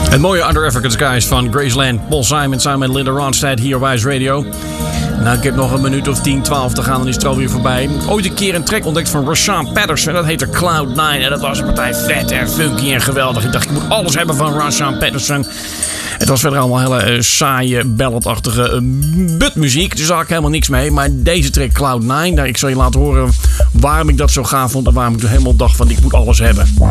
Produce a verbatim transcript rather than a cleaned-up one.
Het mooie Under African Skies van Graceland, Paul Simon samen met Linda Ronstadt hier op Wise Radio. Nou, ik heb nog een minuut of tien, twaalf te gaan, dan is het alweer voorbij. Ooit een keer een track ontdekt van Rashawn Patterson. Dat heette Cloud nine. En dat was een partij vet en funky en geweldig. Ik dacht, ik moet alles hebben van Rashawn Patterson. Het was verder allemaal hele uh, saaie, balladachtige uh, butmuziek. Dus daar had ik helemaal niks mee. Maar deze track Cloud nine, nou, ik zal je laten horen waarom ik dat zo gaaf vond. En waarom ik helemaal dacht van, ik moet alles hebben.